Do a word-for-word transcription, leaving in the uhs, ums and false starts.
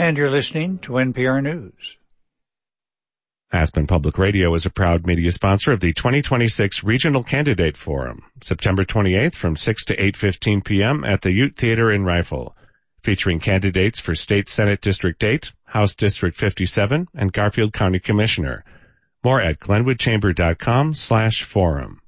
And you're listening to N P R News. Aspen Public Radio is a proud media sponsor of the twenty twenty-six Regional Candidate Forum, September twenty-eighth from six to eight fifteen p.m. at the Ute Theater in Rifle, featuring candidates for State Senate District eight, House District fifty-seven, and Garfield County Commissioner. More at glenwoodchamber.com slash forum.